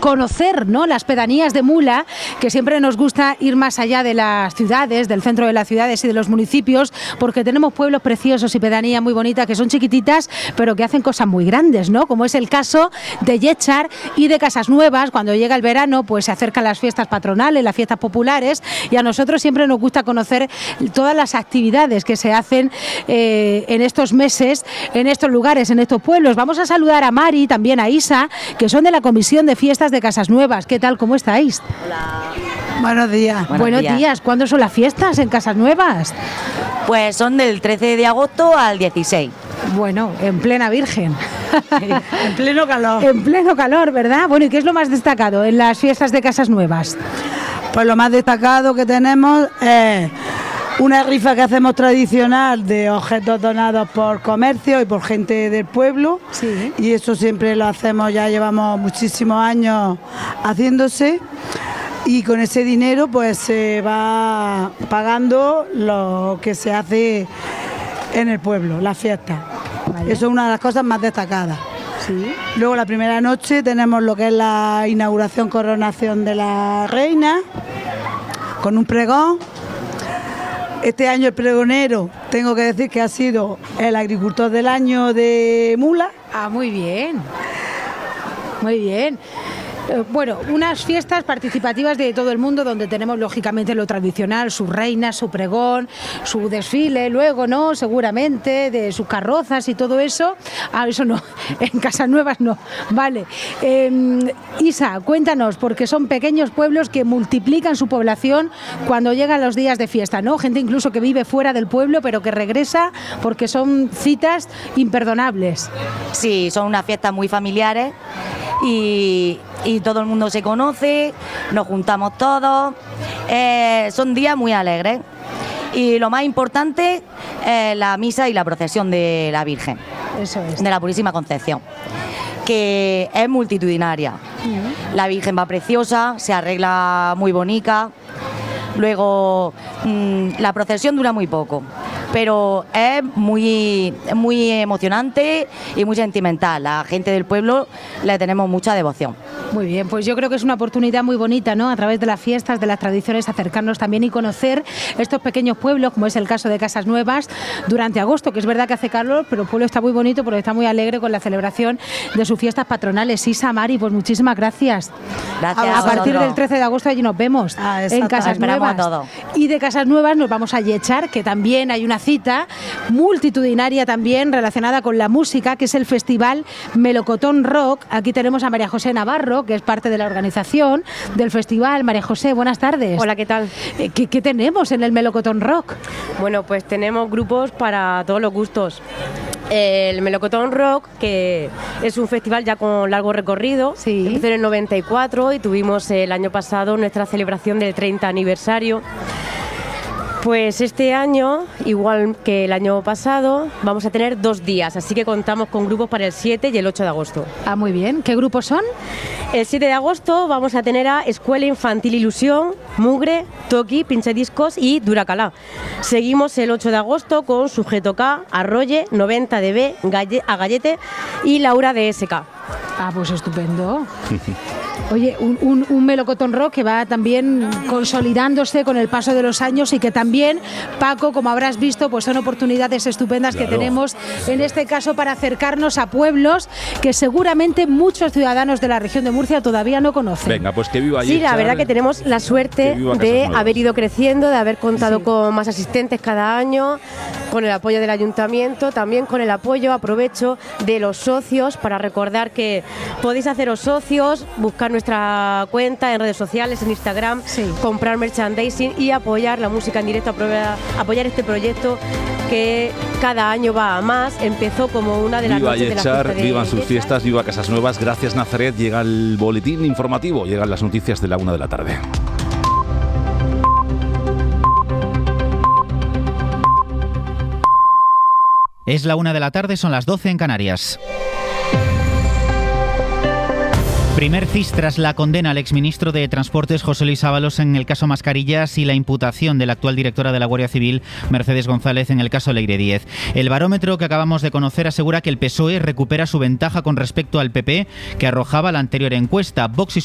conocer, ¿no?, las pedanías de Mula, que siempre nos gusta ir más allá de las ciudades, del centro de las ciudades y de los municipios, porque tenemos pueblos preciosos y pedanías muy bonitas que son chiquititas, pero que hacen cosas muy grandes, ¿no? Como es el caso de Lléchar y de Casasnuevas. Cuando llega el verano, pues se acercan las fiestas patronales, las fiestas populares, y a nosotros siempre nos gusta conocer todas las actividades que se hacen en estos meses, en estos lugares, en estos pueblos. Vamos a saludar a Mari, también a Isa, que son de la Comisión de Fiestas de Casasnuevas. ¿Qué tal? ¿Cómo estáis? Hola. Buenos días. Buenos días. ¿Cuándo son las fiestas en Casasnuevas? Pues son del 13 de agosto al 16. Bueno, en plena Virgen. En pleno calor. En pleno calor, ¿verdad? Bueno, ¿y qué es lo más destacado en las fiestas de Casasnuevas? Pues lo más destacado que tenemos es una rifa que hacemos tradicional de objetos donados por comercio y por gente del pueblo. Sí. Y eso siempre lo hacemos, ya llevamos muchísimos años haciéndose. Y con ese dinero pues se va pagando lo que se hace en el pueblo, la fiesta. Vale. Eso es una de las cosas más destacadas. Sí. Luego la primera noche tenemos lo que es la inauguración, coronación de la reina, con un pregón. Este año el pregonero, tengo que decir que ha sido el agricultor del año de Mula. Ah, muy bien. Muy bien. Bueno, unas fiestas participativas de todo el mundo donde tenemos lógicamente lo tradicional, su reina, su pregón, su desfile, luego, ¿no?, seguramente, de sus carrozas y todo eso. Ah, eso no, en Casasnuevas no. Vale. Isa, cuéntanos, porque son pequeños pueblos que multiplican su población cuando llegan los días de fiesta, ¿no? Gente incluso que vive fuera del pueblo, pero que regresa porque son citas imperdonables. Sí, son unas fiestas muy familiares y todo el mundo se conoce, nos juntamos todos, son días muy alegres. Y lo más importante es la misa y la procesión de la Virgen, Eso es. de la Purísima Concepción, que es multitudinaria. La Virgen va preciosa, se arregla muy bonita. Luego la procesión dura muy poco, pero es muy emocionante y muy sentimental. La gente del pueblo le tenemos mucha devoción. Muy bien, pues yo creo que es una oportunidad muy bonita, ¿no?, a través de las fiestas, de las tradiciones, acercarnos también y conocer estos pequeños pueblos, como es el caso de Casasnuevas, durante agosto, que es verdad que hace calor, pero el pueblo está muy bonito porque está muy alegre con la celebración de sus fiestas patronales. Isa, Mari, pues muchísimas gracias. Gracias. A partir del 13 de agosto allí nos vemos en Casasnuevas. Esperamos a todos. Y de Casasnuevas nos vamos a Lléchar, que también hay una cita multitudinaria también relacionada con la música, que es el Festival Melocotón Rock. Aquí tenemos a María José Navarro, que es parte de la organización del festival. María José, buenas tardes. Hola, ¿qué tal? ¿Qué tenemos en el Melocotón Rock? Bueno, pues tenemos grupos para todos los gustos. El Melocotón Rock, que es un festival ya con largo recorrido, Sí. Empezó en el 94 y tuvimos el año pasado nuestra celebración del 30 aniversario. Pues este año, igual que el año pasado, vamos a tener 2 días, así que contamos con grupos para el 7 y el 8 de agosto. Ah, muy bien. ¿Qué grupos son? El 7 de agosto vamos a tener a Escuela Infantil Ilusión, Mugre, Toki, Pinchadiscos y Duracalá. Seguimos el 8 de agosto con Sujeto K, Arroye, 90 dB, Agallete y Laura de SK. Ah, pues estupendo. Oye, un Melocotón Rock que va también consolidándose con el paso de los años y que también, Paco, como habrás visto, pues son oportunidades estupendas que tenemos en este caso para acercarnos a pueblos que seguramente muchos ciudadanos de la región de Murcia todavía no conocen. Venga, pues que viva Sí, Lléchar. la verdad que tenemos la suerte Que viva de Casasnuevas. haber ido creciendo, de haber contado con más asistentes cada año, con el apoyo del ayuntamiento, también con el apoyo, aprovecho, de los socios para recordar que podéis haceros socios, buscar nuestra cuenta en redes sociales, en Instagram, comprar merchandising y apoyar la música en directo, apoyar este proyecto que cada año va a más. Empezó como una de las Viva noches de la Lléchar, fiesta de vivan sus Lléchar. fiestas, viva Casasnuevas. Gracias, Nazaret. Llega el boletín informativo, llegan las noticias de la 1 de la tarde. Es la 1 de la tarde, son las 12 en Canarias. Primer CIS tras la condena al exministro de Transportes José Luis Ábalos en el caso Mascarillas y la imputación de la actual directora de la Guardia Civil Mercedes González en el caso Leire 10. El barómetro que acabamos de conocer asegura que el PSOE recupera su ventaja con respecto al PP que arrojaba la anterior encuesta. Vox y